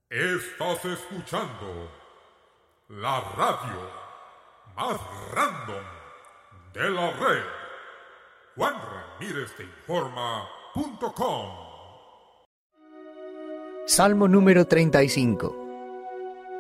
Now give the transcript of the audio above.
Estás escuchando la radio más random de la red. Juan Ramírez te informa.com. Salmo número 35.